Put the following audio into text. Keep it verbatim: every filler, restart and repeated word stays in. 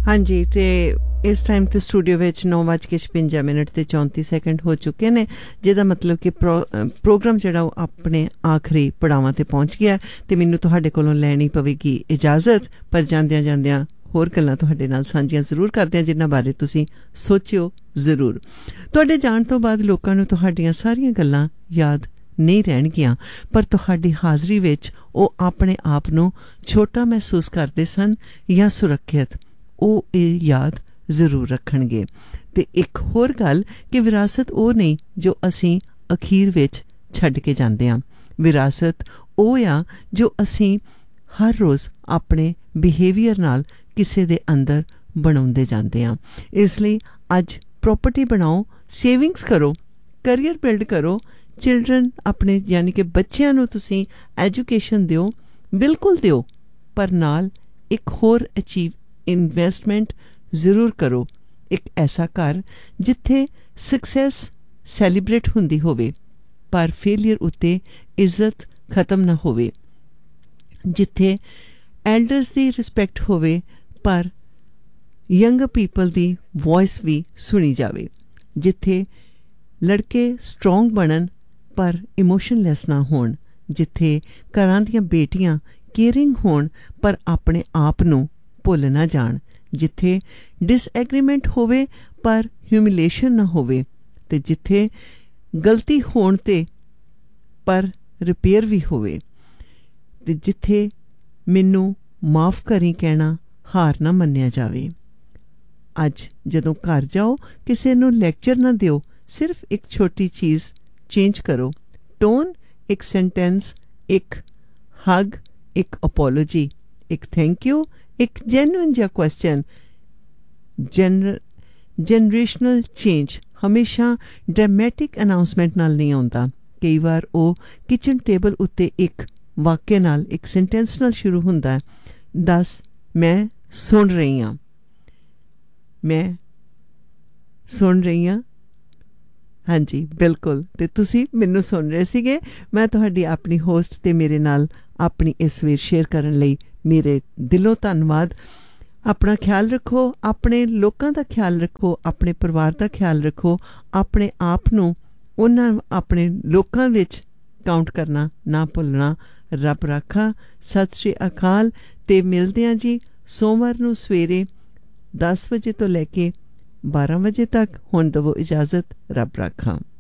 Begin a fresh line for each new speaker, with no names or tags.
हाँ जी, तो इस टाइम तो स्टूडियो में नौ बज के छपंजा मिनट ते चौंती सैकेंड हो चुके हैं, जिहदा मतलब कि प्रो प्रोग्राम जिहड़ा अपने आखिरी पड़ावां ते पहुँच गया। तो मैनूं तुहाडे कोलों लैनी पवेगी इजाज़त, पर जांदियां जांदियां होर गल्लां तुहाडे नाल सांझियां जरूर करदे हां जिन्हां बारे तुसीं सोचियो जरूर। तुहाडे जाण तो बाद लोकां नूं तुहाडीआं सारियां गल्लां याद नहीं रहणगियां, पर तुहाडी हाज़री विच ओह अपने आप नूं छोटा महसूस करदे सन या सुरੱਖਿਅਤ, ਉਹ ਇਹ ਯਾਦ ਜ਼ਰੂਰ ਰੱਖਣਗੇ। ਤੇ ਇੱਕ ਹੋਰ ਗੱਲ ਕਿ ਵਿਰਾਸਤ ਉਹ ਨਹੀਂ ਜੋ ਅਸੀਂ ਅਖੀਰ ਵਿੱਚ ਛੱਡ ਕੇ ਜਾਂਦੇ ਹਾਂ। ਵਿਰਾਸਤ ਉਹ ਆ ਜੋ ਅਸੀਂ ਹਰ ਰੋਜ਼ ਆਪਣੇ ਬਿਹੇਵੀਅਰ ਨਾਲ ਕਿਸੇ ਦੇ ਅੰਦਰ ਬਣਾਉਂਦੇ ਜਾਂਦੇ ਹਾਂ। ਇਸ ਲਈ ਅੱਜ ਪ੍ਰੋਪਰਟੀ ਬਣਾਓ, ਸੇਵਿੰਗਸ ਕਰੋ, ਕਰੀਅਰ ਬਿਲਡ ਕਰੋ, ਚਿਲਡਰਨ ਆਪਣੇ ਯਾਨੀ ਕਿ ਬੱਚਿਆਂ ਨੂੰ ਤੁਸੀਂ ਐਜੂਕੇਸ਼ਨ ਦਿਓ, ਬਿਲਕੁਲ ਦਿਓ, ਪਰ ਨਾਲ ਇੱਕ ਹੋਰ ਅਚੀਵ ਇਨਵੈਸਟਮੈਂਟ ਜ਼ਰੂਰ ਕਰੋ। ਇੱਕ ਐਸਾ ਘਰ ਜਿੱਥੇ ਸਕਸੈਸ ਸੈਲੀਬ੍ਰੇਟ ਹੁੰਦੀ ਹੋਵੇ ਪਰ ਫੇਲੀਅਰ ਉੱਤੇ ਇੱਜ਼ਤ ਖਤਮ ਨਾ ਹੋਵੇ, ਜਿੱਥੇ ਐਲਡਰਸ ਦੀ ਰਿਸਪੈਕਟ ਹੋਵੇ ਪਰ ਯੰਗ ਪੀਪਲ ਦੀ ਵੌਇਸ ਵੀ ਸੁਣੀ ਜਾਵੇ, ਜਿੱਥੇ ਲੜਕੇ ਸਟਰੋਂਗ ਬਣਨ ਪਰ ਇਮੋਸ਼ਨਲੈਸ ਨਾ ਹੋਣ, ਜਿੱਥੇ ਘਰਾਂ ਦੀਆਂ ਬੇਟੀਆਂ ਕੇਅਰਿੰਗ ਹੋਣ ਪਰ ਆਪਣੇ ਆਪ ਨੂੰ ਭੁੱਲ ਨਾ ਜਾਣ, ਜਿੱਥੇ ਡਿਸਐਗਰੀਮੈਂਟ ਹੋਵੇ ਪਰ ਹਿਊਮਿਲੇਸ਼ਨ ਨਾ ਹੋਵੇ, ਤੇ ਜਿੱਥੇ ਗਲਤੀ ਹੋਣ 'ਤੇ ਪਰ ਰਿਪੇਅਰ ਵੀ ਹੋਵੇ, ਤੇ ਜਿੱਥੇ ਮੈਨੂੰ ਮਾफ़ ਕਰੀ ਕਹਿਣਾ ਹਾਰ ਨਾ ਮੰਨਿਆ ਜਾਵੇ। ਅੱਜ ਜਦੋਂ ਘਰ ਜਾਓ ਕਿਸੇ ਨੂੰ ਲੈਕਚਰ ਨਾ ਦਿਓ, ਸਿਰਫ ਇੱਕ ਛੋਟੀ ਚੀਜ਼ ਚੇਂਜ ਕਰੋ, ਟੋਨ, ਇੱਕ ਸੈਂਟੈਂਸ, ਇੱਕ ਹੱਗ, ਇੱਕ ਅਪੋਲੋਜੀ, ਇੱਕ ਥੈਂਕ ਯੂ, ਇੱਕ ਜੈਨੂਇਨ ਜਿਹਾ ਕੁਐਸਚਨ। ਜਨਰ ਜਨਰੇਸ਼ਨਲ ਚੇਂਜ ਹਮੇਸ਼ਾ ਡਰਾਮੈਟਿਕ ਅਨਾਊਂਸਮੈਂਟ ਨਾਲ ਨਹੀਂ ਆਉਂਦਾ। ਕਈ ਵਾਰ ਉਹ ਕਿਚਨ ਟੇਬਲ ਉੱਤੇ ਇੱਕ ਵਾਕਿਆ ਨਾਲ, ਇੱਕ ਸੈਂਟੈਂਸ ਨਾਲ ਸ਼ੁਰੂ ਹੁੰਦਾ। ਦੱਸ, ਮੈਂ ਸੁਣ ਰਹੀ ਹਾਂ, ਮੈਂ ਸੁਣ ਰਹੀ ਹਾਂ। ਹਾਂਜੀ ਬਿਲਕੁਲ, ਤੇ ਤੁਸੀਂ ਮੈਨੂੰ ਸੁਣ ਰਹੇ ਸੀਗੇ। ਮੈਂ ਤੁਹਾਡੀ ਆਪਣੀ ਹੋਸਟ, ਤੇ ਮੇਰੇ ਨਾਲ ਆਪਣੀ ਇਸ ਸਵੇਰ ਸ਼ੇਅਰ ਕਰਨ ਲਈ ਮੇਰੇ ਦਿਲੋਂ ਧੰਨਵਾਦ। ਆਪਣਾ ਖਿਆਲ ਰੱਖੋ, ਆਪਣੇ ਲੋਕਾਂ ਦਾ ਖਿਆਲ ਰੱਖੋ, ਆਪਣੇ ਪਰਿਵਾਰ ਦਾ ਖਿਆਲ ਰੱਖੋ, ਆਪਣੇ ਆਪ ਨੂੰ ਉਹਨਾਂ ਆਪਣੇ ਲੋਕਾਂ ਵਿੱਚ ਕਾਊਂਟ ਕਰਨਾ ਨਾ ਭੁੱਲਣਾ। ਰੱਬ ਰਾਖਾ। ਸਤਿ ਸ਼੍ਰੀ ਅਕਾਲ। ਤੇ ਮਿਲਦੇ ਹਾਂ ਜੀ ਸੋਮਵਾਰ ਨੂੰ ਸਵੇਰੇ ਦਸ ਵਜੇ ਤੋਂ ਲੈ ਕੇ ਬਾਰਾਂ ਵਜੇ ਤੱਕ। ਹੁਣ ਦੇਵੋ ਇਜਾਜ਼ਤ। ਰੱਬ ਰਾਖਾ।